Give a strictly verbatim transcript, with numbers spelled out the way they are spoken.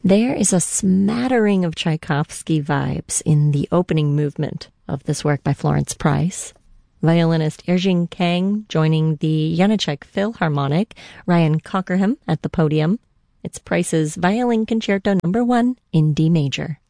There is a smattering of Tchaikovsky vibes in the opening movement of this work by Florence Price. Violinist Erjing Kang joining the Janáček Philharmonic, Ryan Cockerham at the podium. It's Price's Violin Concerto number one in D major.